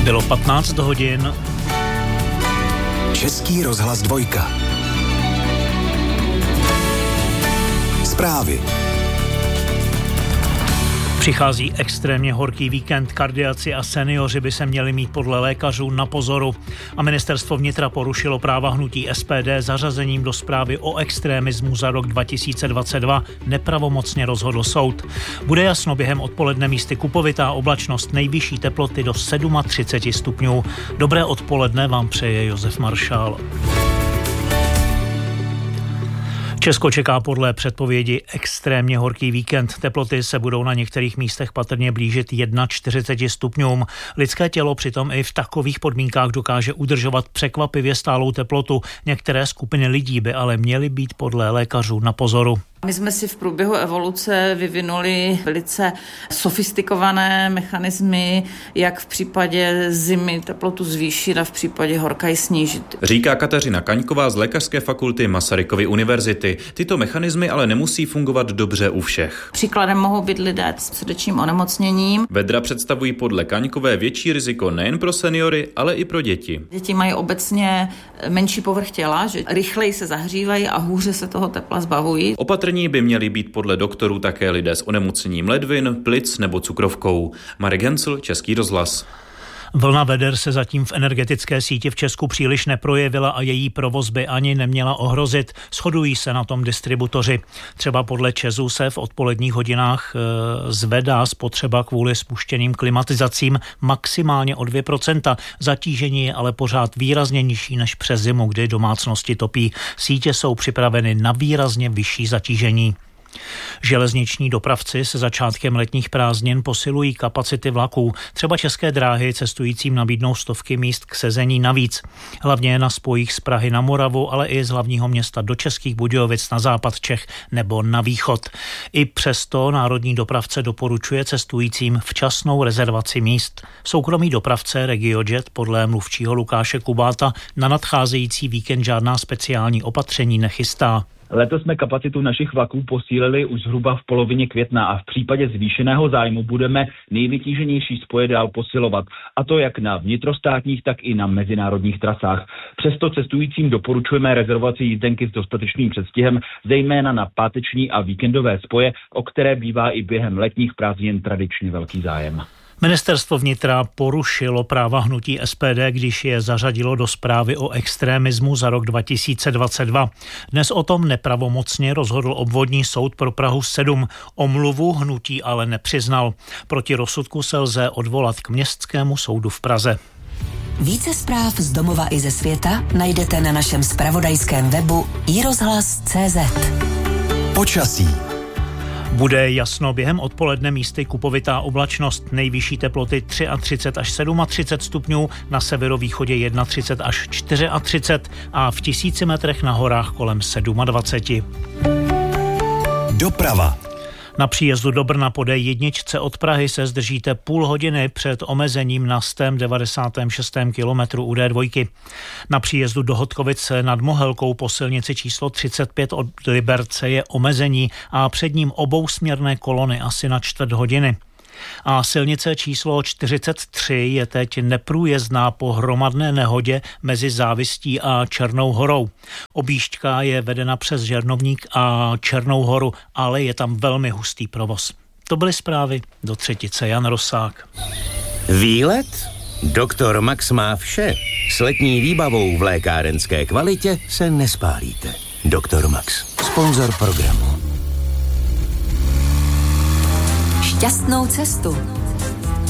Bylo 15 hodin. Český rozhlas 2. Zprávy. Přichází extrémně horký víkend, kardiaci a seniori by se měli mít podle lékařů na pozoru. A ministerstvo vnitra porušilo práva hnutí SPD zařazením do zprávy o extremismu za rok 2022. Nepravomocně rozhodl soud. Bude jasno během odpoledne, místy kupovitá oblačnost, nejvyšší teploty do 37 stupňů. Dobré odpoledne vám přeje Josef Maršál. Česko čeká podle předpovědi extrémně horký víkend. Teploty se budou na některých místech patrně blížit 41 stupňům. Lidské tělo přitom i v takových podmínkách dokáže udržovat překvapivě stálou teplotu. Některé skupiny lidí by ale měly být podle lékařů na pozoru. My jsme si v průběhu evoluce vyvinuli velice sofistikované mechanismy, jak v případě zimy teplotu zvýšit a v případě horka ji snížit. Říká Kateřina Kaňková z Lékařské fakulty Masarykovy univerzity. Tyto mechanismy ale nemusí fungovat dobře u všech. Příkladem mohou být lidé s srdečním onemocněním. Vedra představují podle Kaňkové větší riziko nejen pro seniory, ale i pro děti. Děti mají obecně menší povrch těla, že rychleji se zahřívají a hůře se toho tepla zbavují. Opatrní by měli být podle doktorů také lidé s onemocněním ledvin, plic nebo cukrovkou. Marek Hencl, Český rozhlas. Vlna veder se zatím v energetické síti v Česku příliš neprojevila a její provoz by ani neměla ohrozit. Shodují se na tom distributoři. Třeba podle ČEZu se v odpoledních hodinách zvedá spotřeba kvůli spuštěným klimatizacím maximálně o 2%. Zatížení je ale pořád výrazně nižší než přes zimu, kdy domácnosti topí. Sítě jsou připraveny na výrazně vyšší zatížení. Železniční dopravci se začátkem letních prázdnin posilují kapacity vlaků. Třeba České dráhy cestujícím nabídnou stovky míst k sezení navíc. Hlavně na spojích z Prahy na Moravu, ale i z hlavního města do Českých Budějovic na západ Čech nebo na východ. I přesto národní dopravce doporučuje cestujícím včasnou rezervaci míst. Soukromý dopravce RegioJet podle mluvčího Lukáše Kubáta na nadcházející víkend žádná speciální opatření nechystá. Letos jsme kapacitu našich vlaků posílili už zhruba v polovině května a v případě zvýšeného zájmu budeme nejvytíženější spoje dál posilovat. A to jak na vnitrostátních, tak i na mezinárodních trasách. Přesto cestujícím doporučujeme rezervaci jízdenky s dostatečným předstihem, zejména na páteční a víkendové spoje, o které bývá i během letních prázdnin tradičně velký zájem. Ministerstvo vnitra porušilo práva hnutí SPD, když je zařadilo do zprávy o extremismu za rok 2022. Dnes o tom nepravomocně rozhodl obvodní soud pro Prahu 7. Omluvu hnutí ale nepřiznal. Proti rozsudku se lze odvolat k Městskému soudu v Praze. Více zpráv z domova i ze světa najdete na našem zpravodajském webu iRozhlas.cz. Počasí. Bude jasno během odpoledne, místy kupovitá oblačnost, nejvyšší teploty 33 až 37 stupňů, na severovýchodě 31 až 34 a v 1000 metrech na horách kolem 27. Doprava. Na příjezdu do Brna po D1 od Prahy se zdržíte půl hodiny před omezením na 196. kilometru u D2. Na příjezdu do Hodkovic nad Mohelkou po silnici číslo 35 od Liberce je omezení a před ním obousměrné kolony asi na čtvrt hodiny. A silnice číslo 43 je teď neprůjezdná po hromadné nehodě mezi Závistí a Černou horou. Objížďka je vedena přes Žernovník a Černou horu, ale je tam velmi hustý provoz. To byly zprávy, do třetice Jan Rosák. Výlet? Doktor Max má vše. S letní výbavou v lékárenské kvalitě se nespálíte. Doktor Max, sponzor programu. Šťastnou cestu.